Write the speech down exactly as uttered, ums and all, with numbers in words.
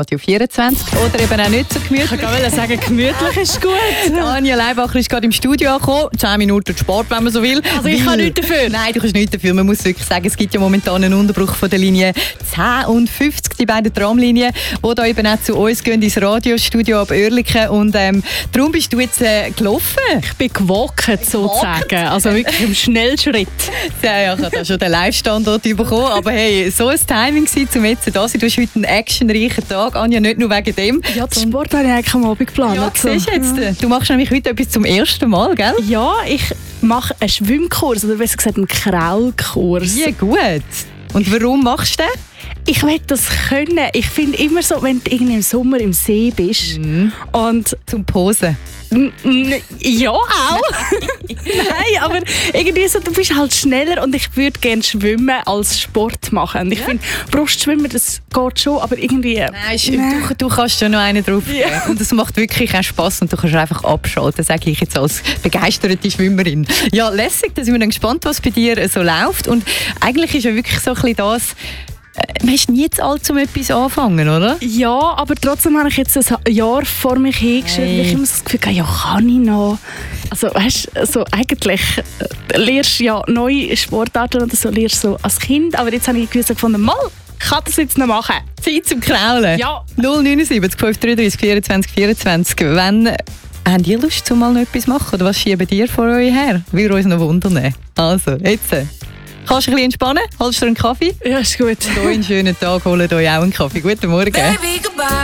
Radio vierundzwanzig oder eben auch nicht so gemütlich. Ich wollte sagen, gemütlich ist gut. Anja Leibacher ist gerade im Studio angekommen. zehn Minuten Sport, wenn man so will. Also ich kann nichts dafür. Nein, du kannst nichts dafür. Man muss wirklich sagen, es gibt ja momentan einen Unterbruch von der Linie zehn und fünfzig, die beiden Tramlinien, die da eben auch zu uns gehen, ins Radiostudio ab Oerlikon. Und ähm, darum bist du jetzt äh, gelaufen. Ich bin gewockt, sozusagen. Also wirklich im Schnellschritt. Ja, ja, ich habe da schon den Live-Standort bekommen. Aber hey, so ein Timing war, um jetzt da zu sein. Du hast heute einen actionreichen Tag, Anja, nicht nur wegen dem. Ja, den Sport habe ich eigentlich am Abend geplant. Ja, siehst du jetzt. Ja. Du machst nämlich heute etwas zum ersten Mal, gell? Ja, ich mache einen Schwimmkurs, oder besser gesagt einen Kraulkurs. Ja, gut. Und warum machst du den? Ich will das können. Ich finde immer so, wenn du irgendwie im Sommer im See bist mhm. und zum Posen. Ja, auch. Nein, aber irgendwie so, du bist halt schneller und ich würde gerne schwimmen als Sport machen. Und ich ja. finde, Brustschwimmen, das geht schon, aber irgendwie... Nein, nein. Du, du kannst schon noch einen drauf geben. Ja. Und es macht wirklich auch Spass und du kannst einfach abschalten, sage ich jetzt als begeisterte Schwimmerin. Ja, lässig, da sind wir dann gespannt, was bei dir so läuft. Und eigentlich ist ja wirklich so ein bisschen das... Man hast nie zu alt, um etwas anfangen, oder? Ja, aber trotzdem habe ich jetzt ein Jahr vor mich hingestellt, hey. weil ich immer so das Gefühl habe, ja, kann ich noch? Also, weißt du, also eigentlich äh, lernst du ja neue Sportarten oder so, lernst so als Kind, aber jetzt habe ich gewusst gefunden, mal, ich kann das jetzt noch machen. Zeit zum Kraulen? Ja. null neun sieben fünf drei drei vierundzwanzig vierundzwanzig. Wenn habt ihr Lust, zu mal noch etwas machen? Oder was schieben dir vor euch her? Wir uns noch wundern. Also, jetzt... Kannst du ein bisschen entspannen? Holst du einen Kaffee? Ja, ist gut. Und euch einen schönen Tag, holt euch auch einen Kaffee. Guten Morgen. Baby,